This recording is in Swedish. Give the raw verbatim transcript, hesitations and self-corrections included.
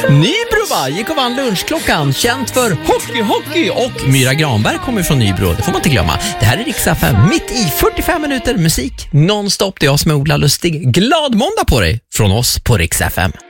Nybro va? Gick och vann lunchklockan. Känt för hockey, hockey. Och Myra Granberg kommer från Nybro. Det får man inte glömma. Det här är Rix F M. Mitt i fyrtiofem minuter musik. Nonstop. Det är jag som är Ola Lustig. Glad måndag på dig. Från oss på Rix F M.